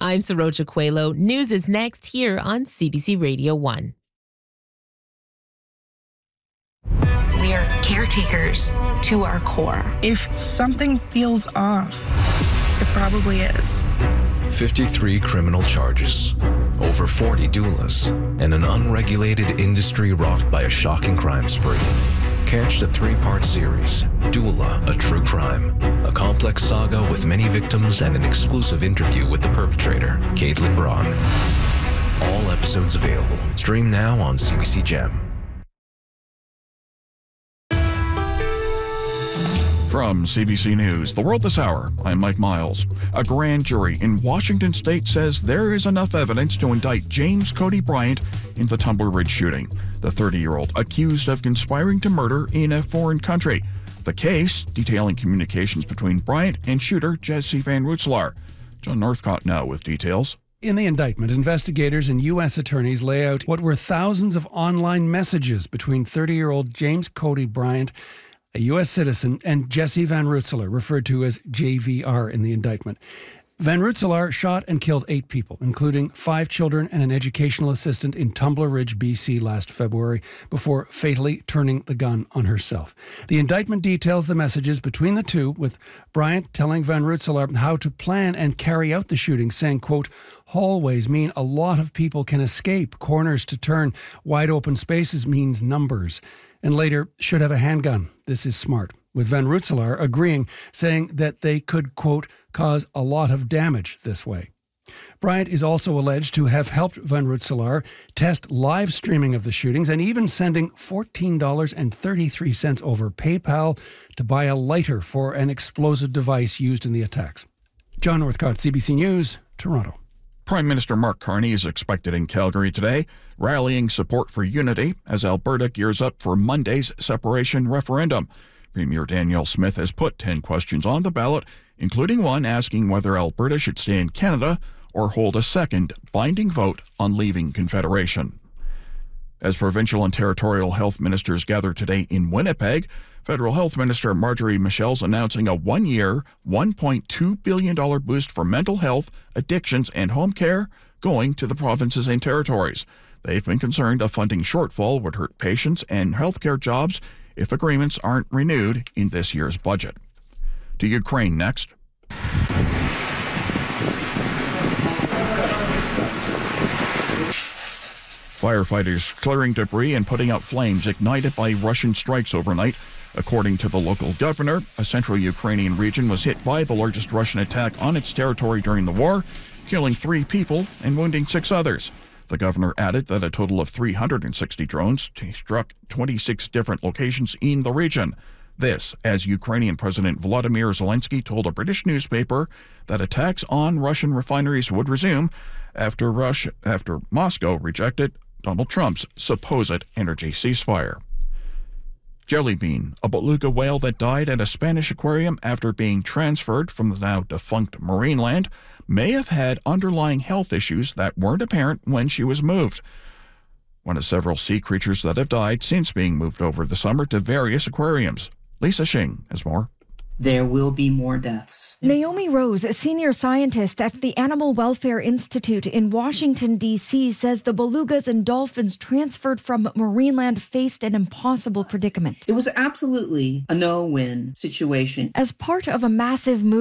I'm Saroja Coelho. News is next here on CBC Radio 1. We are caretakers to our core. If something feels off, it probably is. 53 criminal charges, over 40 doulas, and an unregulated industry rocked by a shocking crime spree. Catch the 3-part series, Doula, A True Crime. A complex saga with many victims and an exclusive interview with the perpetrator, Caitlin Braun. All episodes available. Stream now on CBC Gem. From CBC News, The World This Hour, I'm Mike Miles. A grand jury in Washington state says there is enough evidence to indict James Cody Bryant in the Tumbler Ridge shooting, the 30-year-old accused of conspiring to murder in a foreign country. The case, detailing communications between Bryant and shooter Jesse Van Rootselaar. John Northcott now with details. In the indictment, investigators and U.S. attorneys lay out what were thousands of online messages between 30-year-old James Cody Bryant, a U.S. citizen, and Jesse Van Rootselaar, referred to as JVR in the indictment. Van Rootselaar shot and killed 8 people, including 5 children and an educational assistant in Tumbler Ridge, BC last February, before fatally turning the gun on herself. The indictment details the messages between the two, with Bryant telling Van Rootselaar how to plan and carry out the shooting, saying, quote, "Hallways mean a lot of people can escape. Corners to turn. Wide open spaces means numbers." And later, should have a handgun. This is smart. With Van Rootselaar agreeing, saying that they could, quote, cause a lot of damage this way. Bryant is also alleged to have helped Van Rootselaar test live streaming of the shootings and even sending $14.33 over PayPal to buy a lighter for an explosive device used in the attacks. John Northcott, CBC News, Toronto. Prime Minister Mark Carney is expected in Calgary today, rallying support for unity as Alberta gears up for Monday's separation referendum. Premier Danielle Smith has put 10 questions on the ballot, including one asking whether Alberta should stay in Canada or hold a second binding vote on leaving Confederation. As provincial and territorial health ministers gather today in Winnipeg, Federal Health Minister Marjorie Michel's announcing a 1-year, $1.2 billion boost for mental health, addictions, and home care going to the provinces and territories. They've been concerned a funding shortfall would hurt patients and healthcare jobs if agreements aren't renewed in this year's budget. To Ukraine next. Firefighters clearing debris and putting out flames ignited by Russian strikes overnight. According to the local governor, a central Ukrainian region was hit by the largest Russian attack on its territory during the war, killing 3 people and wounding 6 others. The governor added that a total of 360 drones struck 26 different locations in the region. This, as Ukrainian President Volodymyr Zelensky told a British newspaper that attacks on Russian refineries would resume after Moscow rejected Donald Trump's supposed energy ceasefire. Jelly bean, a beluga whale that died at a Spanish aquarium after being transferred from the now defunct Marineland, may have had underlying health issues that weren't apparent when she was moved. One of several sea creatures that have died since being moved over the summer to various aquariums. Lisa Shing has more. There will be more deaths. Naomi Rose, a senior scientist at the Animal Welfare Institute in Washington, D.C., says the belugas and dolphins transferred from Marineland faced an impossible predicament. It was absolutely a no-win situation. As part of a massive move